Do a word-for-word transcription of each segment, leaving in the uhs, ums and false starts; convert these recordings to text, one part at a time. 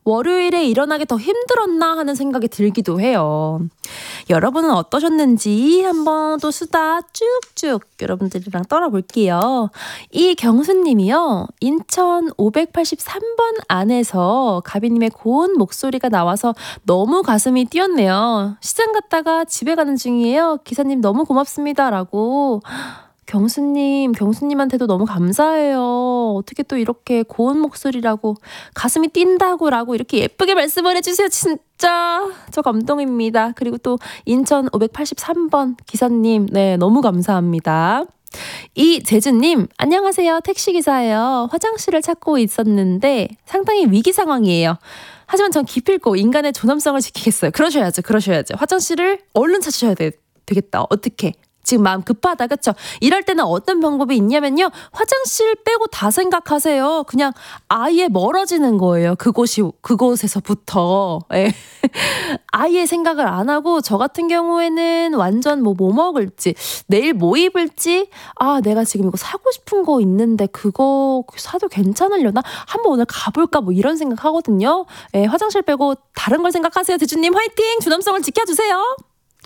월요일에 일어나기 더 힘들었나 하는 생각이 들기도 해요. 여러분은 어떠셨는지 한번 또 수다 쭉쭉 여러분들이랑 떨어볼게요. 이경수님이요. 인천 오백팔십삼 번 안에서 가비님의 고운 목소리가 나와서 너무 가슴이 뛰었네요. 시장 갔다가 집에 가는 중이에요. 기사님 너무 고맙습니다. 라고. 경수님, 경수님한테도 너무 감사해요. 어떻게 또 이렇게 고운 목소리라고 가슴이 뛴다고 라고 이렇게 예쁘게 말씀을 해주세요. 진짜 저 감동입니다. 그리고 또 인천 오백팔십삼 번 기사님, 네, 너무 감사합니다. 이재준님, 안녕하세요. 택시기사예요. 화장실을 찾고 있었는데 상당히 위기 상황이에요. 하지만 전 기필코 인간의 존엄성을 지키겠어요. 그러셔야죠. 그러셔야죠. 화장실을 얼른 찾으셔야 돼, 되겠다. 어떻게? 지금 마음 급하다, 그쵸? 이럴 때는 어떤 방법이 있냐면요. 화장실 빼고 다 생각하세요. 그냥 아예 멀어지는 거예요. 그곳이, 그곳에서부터. 예. 아예 생각을 안 하고, 저 같은 경우에는 완전 뭐, 뭐 먹을지, 내일 뭐 입을지, 아, 내가 지금 이거 사고 싶은 거 있는데, 그거 사도 괜찮으려나? 한번 오늘 가볼까? 뭐 이런 생각 하거든요. 예, 화장실 빼고 다른 걸 생각하세요. 대주님 화이팅! 존엄성을 지켜주세요.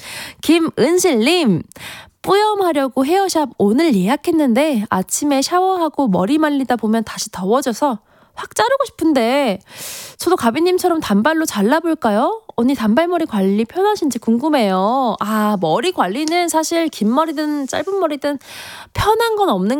김은실님, 뿌염하려고 헤어샵 오늘 예약했는데 아침에 샤워하고 머리 말리다 보면 다시 더워져서 확 자르고 싶은데 저도 가비님처럼 단발로 잘라볼까요? 언니 단발머리 관리 편하신지 궁금해요. 아, 머리 관리는 사실 긴 머리든 짧은 머리든 편한 건 없는